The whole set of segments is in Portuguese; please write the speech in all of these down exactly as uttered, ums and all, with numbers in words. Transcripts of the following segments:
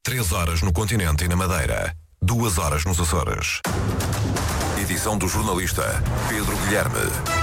Três horas no continente e na Madeira. Duas horas nos Açores. Edição do jornalista Pedro Guilherme.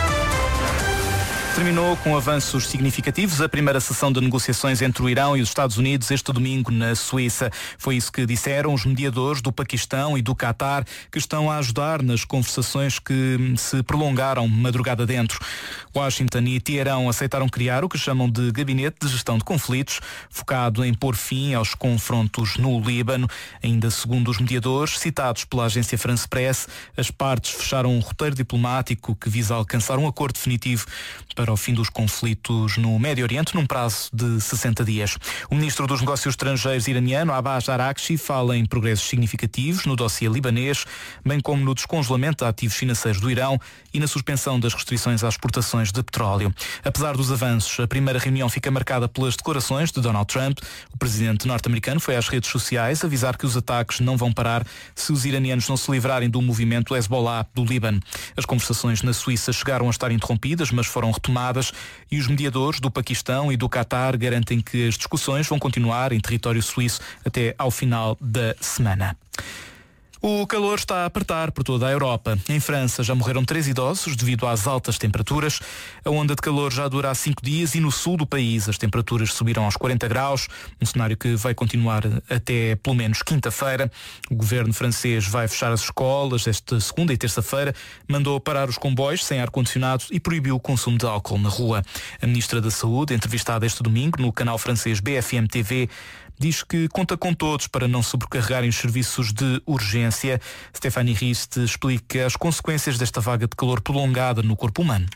Terminou com avanços significativos a primeira sessão de negociações entre o Irão e os Estados Unidos este domingo na Suíça. Foi isso que disseram os mediadores do Paquistão e do Qatar, que estão a ajudar nas conversações que se prolongaram madrugada dentro. Washington e Teherão aceitaram criar o que chamam de Gabinete de Gestão de Conflitos, focado em pôr fim aos confrontos no Líbano. Ainda segundo os mediadores, citados pela agência France Press, as partes fecharam um roteiro diplomático que visa alcançar um acordo definitivo para o fim dos conflitos no Médio Oriente num prazo de sessenta dias. O ministro dos Negócios Estrangeiros iraniano, Abbas Araghchi, fala em progressos significativos no dossiê libanês, bem como no descongelamento de ativos financeiros do Irão e na suspensão das restrições às exportações de petróleo. Apesar dos avanços, a primeira reunião fica marcada pelas declarações de Donald Trump. O presidente norte-americano foi às redes sociais avisar que os ataques não vão parar se os iranianos não se livrarem do movimento Hezbollah do Líbano. As conversações na Suíça chegaram a estar interrompidas, mas foram retomadas e os mediadores do Paquistão e do Qatar garantem que as discussões vão continuar em território suíço até ao final da semana. O calor está a apertar por toda a Europa. Em França já morreram três idosos devido às altas temperaturas. A onda de calor já dura há cinco dias e no sul do país as temperaturas subiram aos quarenta graus, um cenário que vai continuar até pelo menos quinta-feira. O governo francês vai fechar as escolas esta segunda e terça-feira, mandou parar os comboios sem ar-condicionado e proibiu o consumo de álcool na rua. A ministra da Saúde, entrevistada este domingo no canal francês B F M T V, diz que conta com todos para não sobrecarregarem os serviços de urgência. Stéphanie Rist explica as consequências desta vaga de calor prolongada no corpo humano.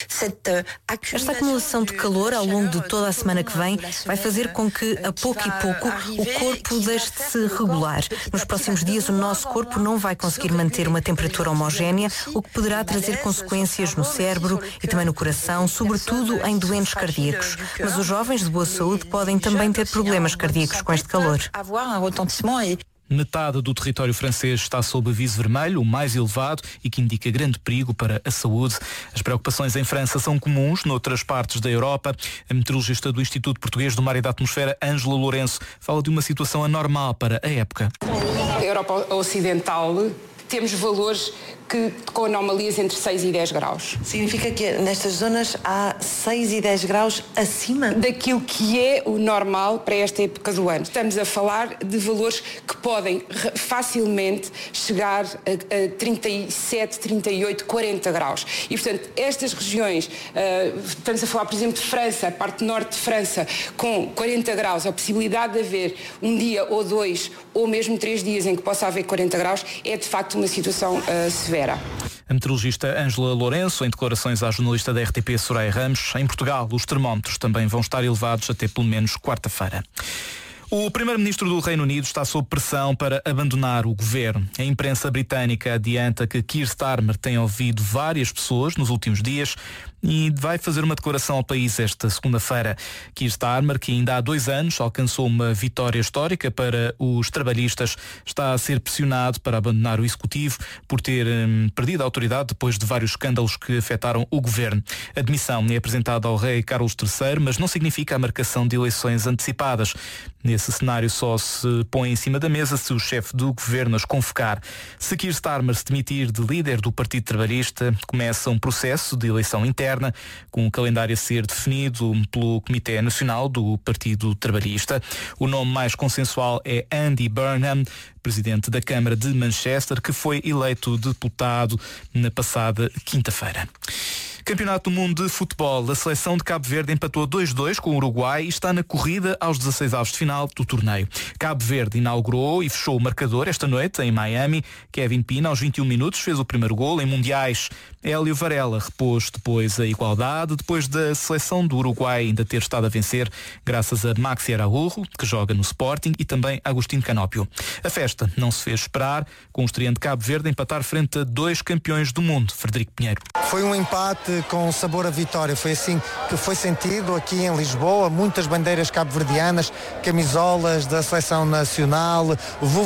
Esta acumulação de calor ao longo de toda a semana que vem vai fazer com que, a pouco e pouco, o corpo deixe de se regular. Nos próximos dias, o nosso corpo não vai conseguir manter uma temperatura homogénea, o que poderá trazer consequências no cérebro e também no coração, sobretudo em doentes cardíacos. Mas os jovens de boa saúde podem também ter problemas cardíacos com este calor. Metade do território francês está sob aviso vermelho, o mais elevado e que indica grande perigo para a saúde. As preocupações em França são comuns noutras partes da Europa. A meteorologista do Instituto Português do Mar e da Atmosfera, Ângela Lourenço, fala de uma situação anormal para a época. Na Europa Ocidental temos valores que, com anomalias entre seis e dez graus. Significa que nestas zonas há seis e dez graus acima daquilo que é o normal para esta época do ano. Estamos a falar de valores que podem facilmente chegar a, a trinta e sete, trinta e oito, quarenta graus. E, portanto, estas regiões, uh, estamos a falar, por exemplo, de França, a parte norte de França, com quarenta graus, a possibilidade de haver um dia ou dois, ou mesmo três dias em que possa haver quarenta graus, é de facto uma situação uh, severa. A meteorologista Ângela Lourenço, em declarações à jornalista da R T P Soraya Ramos. Em Portugal, os termómetros também vão estar elevados até pelo menos quarta-feira. O primeiro-ministro do Reino Unido está sob pressão para abandonar o governo. A imprensa britânica adianta que Keir Starmer tem ouvido várias pessoas nos últimos dias e vai fazer uma declaração ao país esta segunda-feira. Keir Starmer, que ainda há dois anos alcançou uma vitória histórica para os trabalhistas, está a ser pressionado para abandonar o executivo por ter hum, perdido a autoridade depois de vários escândalos que afetaram o governo. A demissão é apresentada ao rei Carlos terceiro, mas não significa a marcação de eleições antecipadas. Nesse cenário só se põe em cima da mesa se o chefe do governo as convocar. Se Keir Starmer se demitir de líder do Partido Trabalhista, começa um processo de eleição interna, com o calendário a ser definido pelo Comitê Nacional do Partido Trabalhista. O nome mais consensual é Andy Burnham, presidente da Câmara de Manchester, que foi eleito deputado na passada quinta-feira. Campeonato do Mundo de Futebol. A seleção de Cabo Verde empatou dois a dois com o Uruguai e está na corrida aos dezasseis avos de final do torneio. Cabo Verde inaugurou e fechou o marcador esta noite em Miami. Kevin Pina, aos vinte e um minutos, fez o primeiro golo. Em mundiais, Hélio Varela repôs depois a igualdade, depois da seleção do Uruguai ainda ter estado a vencer, graças a Maxi Araújo, que joga no Sporting, e também Agostinho Canópio. A festa não se fez esperar, com o estreante de Cabo Verde a empatar frente a dois campeões do mundo, Frederico Pinheiro. Foi um empate com sabor a vitória, foi assim que foi sentido aqui em Lisboa, muitas bandeiras cabo-verdianas, camisolas da seleção nacional,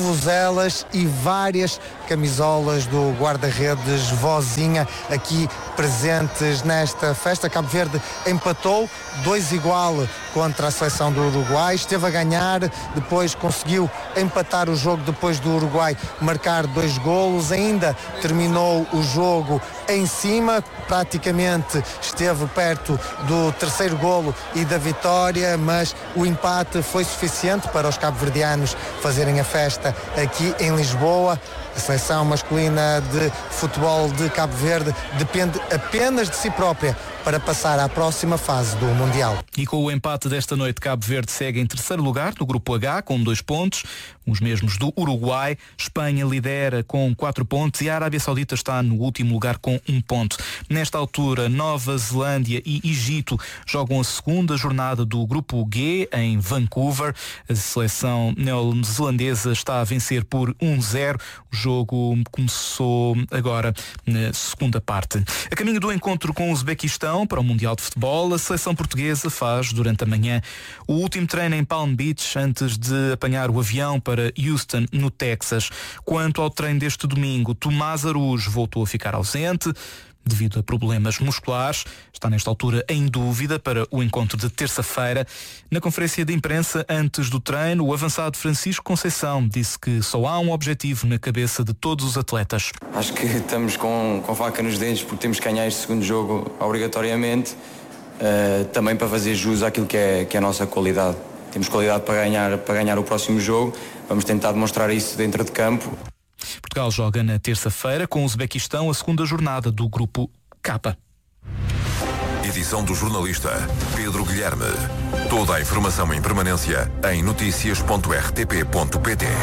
vuvuzelas e várias camisolas do guarda-redes Vozinha aqui presentes nesta festa. Cabo Verde empatou dois igual contra a seleção do Uruguai, esteve a ganhar, depois conseguiu empatar o jogo depois do Uruguai marcar dois golos, ainda terminou o jogo em cima, praticamente esteve perto do terceiro golo e da vitória, mas o empate foi suficiente para os cabo-verdianos fazerem a festa aqui em Lisboa. A seleção masculina de futebol de Cabo Verde depende apenas de si própria para passar à próxima fase do Mundial. E com o empate desta noite, Cabo Verde segue em terceiro lugar no Grupo H com dois pontos, os mesmos do Uruguai. Espanha lidera com quatro pontos e a Arábia Saudita está no último lugar com um ponto. Nesta altura, Nova Zelândia e Egito jogam a segunda jornada do Grupo G em Vancouver. A seleção neozelandesa está a vencer por um zero. O jogo começou agora na segunda parte. A caminho do encontro com o Uzbequistão para o Mundial de Futebol, a seleção portuguesa faz, durante a manhã, o último treino em Palm Beach antes de apanhar o avião para Houston, no Texas. Quanto ao treino deste domingo, Tomás Araújo voltou a ficar ausente devido a problemas musculares. Está nesta altura em dúvida para o encontro de terça-feira. Na conferência de imprensa antes do treino, o avançado Francisco Conceição disse que só há um objetivo na cabeça de todos os atletas. Acho que estamos com, com faca nos dentes porque temos que ganhar este segundo jogo obrigatoriamente, uh, também para fazer jus àquilo que é, que é a nossa qualidade. Temos qualidade para ganhar, para ganhar o próximo jogo, vamos tentar demonstrar isso dentro de campo. Portugal joga na terça-feira com o Uzbequistão a segunda jornada do Grupo K. Edição do jornalista Pedro Guilherme. Toda a informação em permanência em notícias ponto r t p ponto p t.